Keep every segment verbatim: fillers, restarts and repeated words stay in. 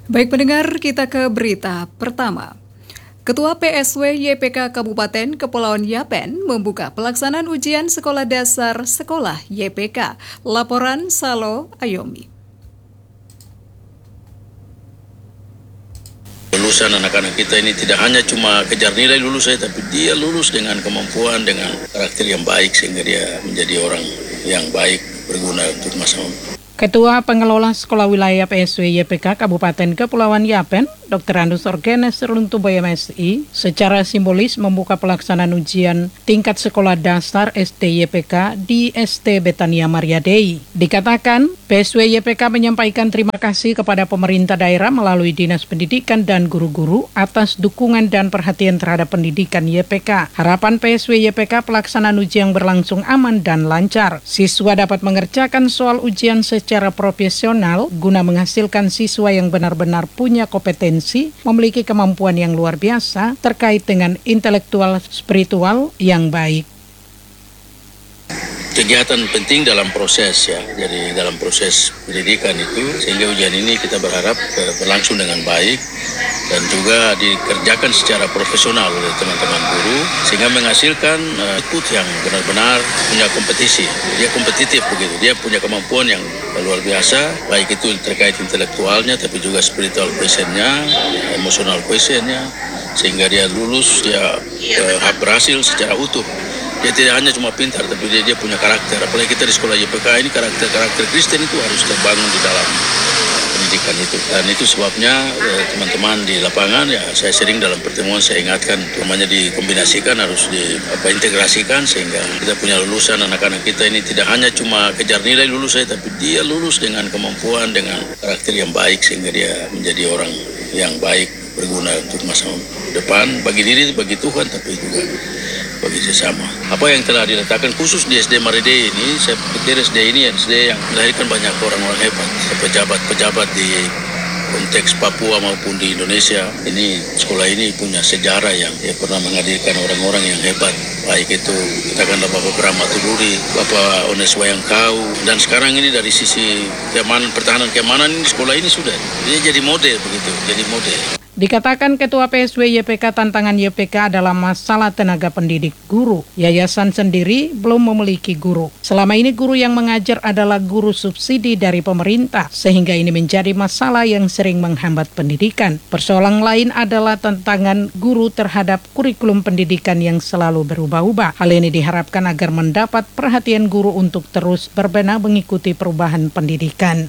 Baik pendengar, kita ke berita pertama. Ketua P S W Y P K Kabupaten Kepulauan Yapen membuka pelaksanaan ujian sekolah dasar sekolah Y P K. Laporan Salo Ayomi. Lulusan anak-anak kita ini tidak hanya cuma kejar nilai lulus saja, tapi dia lulus dengan kemampuan, dengan karakter yang baik sehingga dia menjadi orang yang baik, berguna untuk masyarakat. Ketua Pengelola Sekolah Wilayah P S W Y P K Kabupaten Kepulauan Yapen, Doktor Andus Orgenes Runtuboyo M S I, secara simbolis membuka pelaksanaan ujian tingkat sekolah dasar S D Y P K di S D Betania Maria Dei. Dikatakan, P S W Y P K menyampaikan terima kasih kepada pemerintah daerah melalui Dinas Pendidikan dan guru-guru atas dukungan dan perhatian terhadap pendidikan Y P K. Harapan P S W Y P K pelaksanaan ujian berlangsung aman dan lancar. Siswa dapat mengerjakan soal ujian secara profesional guna menghasilkan siswa yang benar-benar punya kompetensi, memiliki kemampuan yang luar biasa terkait dengan intelektual spiritual yang baik. Kegiatan penting dalam proses ya, jadi dalam proses pendidikan itu, sehingga ujian ini kita berharap berlangsung dengan baik dan juga dikerjakan secara profesional oleh teman-teman guru, sehingga menghasilkan uh, output yang benar-benar punya kompetisi. Dia kompetitif begitu, dia punya kemampuan yang luar biasa, baik itu terkait intelektualnya, tapi juga spiritual quotient-nya, emosional quotient-nya, sehingga dia lulus, dia uh, berhasil secara utuh. Dia tidak hanya cuma pintar, tapi dia, dia punya karakter. Apalagi kita di sekolah Y P K ini, karakter-karakter Kristen itu harus terbangun di dalam pendidikan itu. Dan itu sebabnya eh, teman-teman di lapangan, ya saya sering dalam pertemuan saya ingatkan, namanya dikombinasikan, harus diintegrasikan sehingga kita punya lulusan anak-anak kita ini tidak hanya cuma kejar nilai lulus saja, tapi dia lulus dengan kemampuan, dengan karakter yang baik sehingga dia menjadi orang yang baik, berguna untuk masa depan, bagi diri, bagi Tuhan, tapi juga bagi sesama. Apa yang telah diletakkan khusus di S D Maria Dei ini, saya pikir S D ini S D yang melahirkan banyak orang-orang hebat, pejabat-pejabat di konteks Papua maupun di Indonesia. Ini sekolah ini punya sejarah yang dia pernah menghadirkan orang-orang yang hebat, baik itu katakanlah Bapak Brahma Tuduri, Bapak Ones Wayangkau, dan sekarang ini dari sisi keamanan, pertahanan keamanan ini sekolah ini sudah dia jadi model begitu, jadi model. Dikatakan Ketua P S W Y P K tantangan Y P K adalah masalah tenaga pendidik guru. Yayasan sendiri belum memiliki guru. Selama ini guru yang mengajar adalah guru subsidi dari pemerintah, sehingga ini menjadi masalah yang sering menghambat pendidikan. Persoalan lain adalah tantangan guru terhadap kurikulum pendidikan yang selalu berubah-ubah. Hal ini diharapkan agar mendapat perhatian guru untuk terus berbenah mengikuti perubahan pendidikan.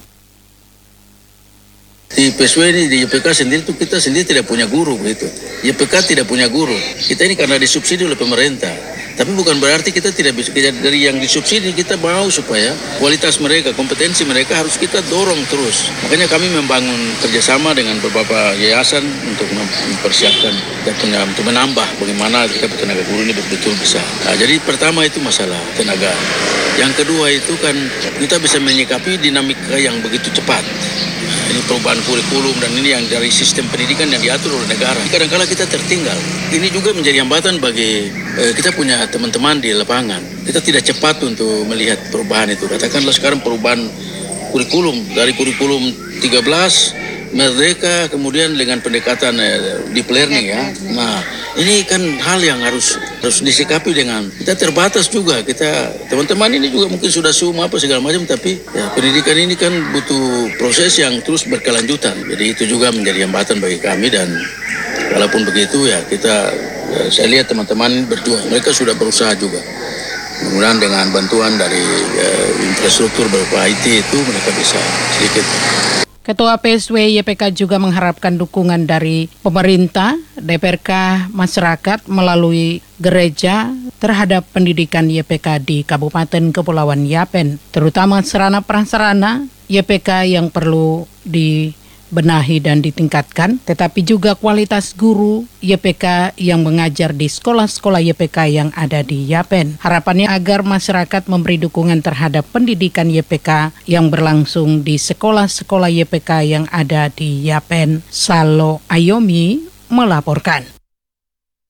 Di P S W ini, di Y P K sendiri itu kita sendiri tidak punya guru begitu. Y P K tidak punya guru. Kita ini karena disubsidi oleh pemerintah. Tapi bukan berarti kita tidak bisa, dari yang disubsidi kita mau supaya kualitas mereka, kompetensi mereka harus kita dorong terus. Makanya kami membangun kerjasama dengan beberapa yayasan untuk mempersiapkan dan punya, untuk menambah bagaimana kita tenaga guru ini betul-betul bisa. Nah, jadi pertama itu masalah tenaga. Yang kedua itu kan kita bisa menyikapi dinamika yang begitu cepat. Ini perubahan kurikulum dan ini yang dari sistem pendidikan yang diatur oleh negara. Kadang-kadang kita tertinggal. Ini juga menjadi hambatan bagi eh, kita punya teman-teman di lapangan. Kita tidak cepat untuk melihat perubahan itu. Katakanlah sekarang perubahan kurikulum dari kurikulum tiga belas Merdeka, kemudian dengan pendekatan eh, deep learning ya. Nah, ini kan hal yang harus harus disikapi dengan kita terbatas juga. Kita teman-teman ini juga mungkin sudah Zoom apa segala macam, tapi ya pendidikan ini kan butuh proses yang terus berkelanjutan. Jadi itu juga menjadi hambatan bagi kami, dan walaupun begitu ya kita ya, saya lihat teman-teman berjuang. Mereka sudah berusaha juga. Mudah-mudahan dengan bantuan dari ya, infrastruktur berupa I T itu mereka bisa sedikit. Ketua P S W Y P K juga mengharapkan dukungan dari pemerintah, D P R K, masyarakat melalui gereja terhadap pendidikan Y P K di Kabupaten Kepulauan Yapen, terutama sarana prasarana Y P K yang perlu dibenahi dan ditingkatkan, tetapi juga kualitas guru Y P K yang mengajar di sekolah-sekolah Y P K yang ada di Yapen. Harapannya agar masyarakat memberi dukungan terhadap pendidikan Y P K yang berlangsung di sekolah-sekolah Y P K yang ada di Yapen. Salo Ayomi melaporkan.